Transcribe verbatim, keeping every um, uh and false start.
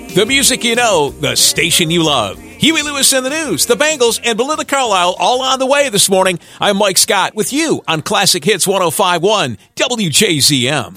The music you know, the station you love. Huey Lewis and the News, the Bangles, and Belinda Carlisle all on the way this morning. I'm Mike Scott with you on Classic Hits one oh five point one W J Z M.